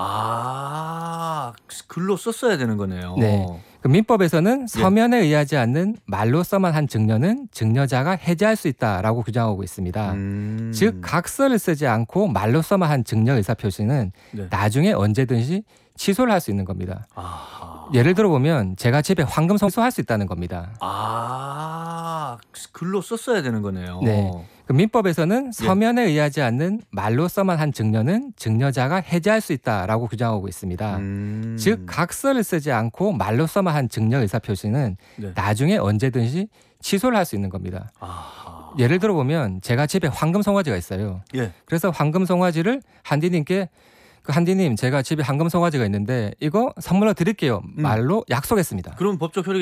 아, 글로 썼어야 되는 거네요. 네. 그 민법에서는 서면에 의하지 않는 말로서만 한 증여는 증여자가 해지할 수 있다라고 규정하고 있습니다. 즉 각서를 쓰지 않고 말로서만 한 증여 의사표시는 네. 나중에 언제든지 취소를 할 수 있는 겁니다. 아하. 예를 들어 보면 제가 집에 황금 성소할 수 있다는 겁니다. 아, 글로 썼어야 되는 거네요. 네. 그 민법에서는 서면에 의하지 않는 말로서만 한 증여는 증여자가 해지할 수 있다라고 규정하고 있습니다. 즉 각서를 쓰지 않고 말로서만 한 증여 의사표시는 네. 나중에 언제든지 취소를 할 수 있는 겁니다. 아하. 예를 들어 보면 제가 집에 황금 송아지가 있어요. 예. 그래서 황금 송아지를 한디님께 한디님 제가 집에 황금 송아지가 있는데 이거 선물로 드릴게요. 말로 약속했습니다. 그럼 법적 효력이